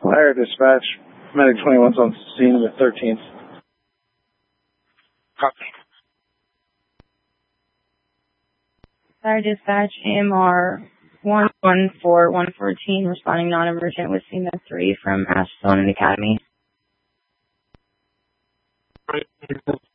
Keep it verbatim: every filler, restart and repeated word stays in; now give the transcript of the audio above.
Fire dispatch, Medic twenty-one's on scene with thirteenth. Copy. Fire dispatch, A M R one one four one fourteen, responding non-emergent with C M S three from Ashstone and Academy. Right.